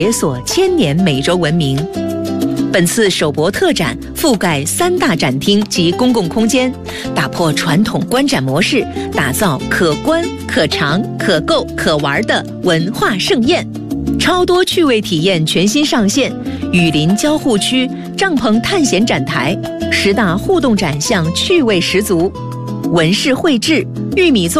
解锁千年美洲文明。本次首博特展覆盖3大展厅及公共空间，打破传统观展模式，打造可观、可尝、可购、可玩的文化盛宴。超多趣味体验全新上线，雨林交互区、帐篷探险展台，10大互动展项趣味十足，纹饰绘制、玉米